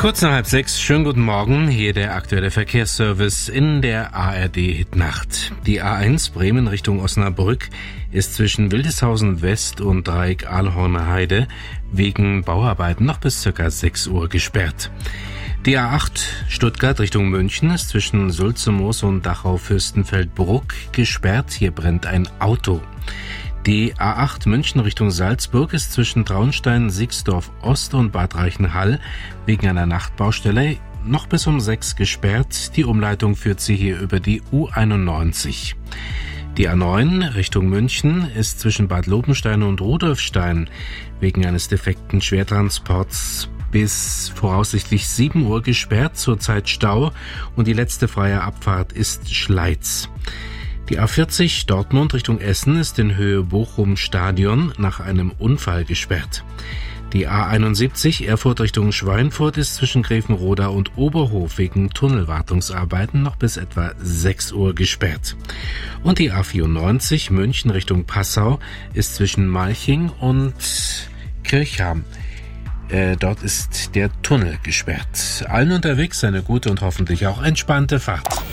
Kurz nach 5:30, schönen guten Morgen, hier der aktuelle Verkehrsservice in der ARD Hitnacht. Die A1 Bremen Richtung Osnabrück ist zwischen Wildeshausen West und Dreieck Ahlhorner Heide wegen Bauarbeiten noch bis ca. 6 Uhr gesperrt. Die A8 Stuttgart Richtung München ist zwischen Sulzemoos und Dachau-Fürstenfeldbruck gesperrt, hier brennt ein Auto. Die A8 München Richtung Salzburg ist zwischen Traunstein, Sixdorf Ost und Bad Reichenhall wegen einer Nachtbaustelle noch bis um 6 gesperrt. Die Umleitung führt sie hier über die U91. Die A9 Richtung München ist zwischen Bad Lobenstein und Rudolfstein wegen eines defekten Schwertransports bis voraussichtlich 7 Uhr gesperrt, zurzeit Stau und die letzte freie Abfahrt ist Schleiz. Die A40 Dortmund Richtung Essen ist in Höhe Bochum-Stadion nach einem Unfall gesperrt. Die A71 Erfurt Richtung Schweinfurt ist zwischen Grevenroda und Oberhof wegen Tunnelwartungsarbeiten noch bis etwa 6 Uhr gesperrt. Und die A94 München Richtung Passau ist zwischen Malching und Kirchham. Dort ist der Tunnel gesperrt. Allen unterwegs eine gute und hoffentlich auch entspannte Fahrt.